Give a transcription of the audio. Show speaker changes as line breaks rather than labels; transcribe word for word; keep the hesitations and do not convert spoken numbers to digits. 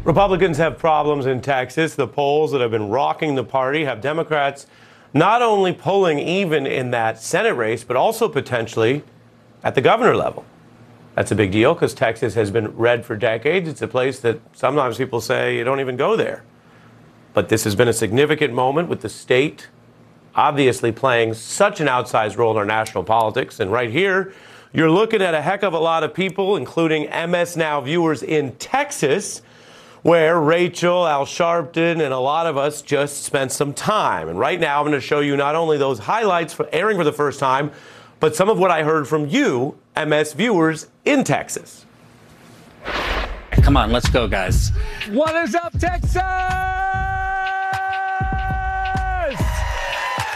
Republicans have problems in Texas. The polls that have been rocking the party have Democrats not only pulling even in that Senate race, but also potentially at the governor level. That's a big deal because Texas has been red for decades. It's a place that sometimes people say you don't even go there. But this has been a significant moment with the state obviously playing such an outsized role in our national politics. And right here, you're looking at a heck of a lot of people, including M S Now viewers in Texas, where Rachel, Al Sharpton, and a lot of us just spent some time. And right now, I'm going to show you not only those highlights for airing for the first time, but some of what I heard from you, M S viewers in Texas.
Come on, let's go, guys.
What is up, Texas?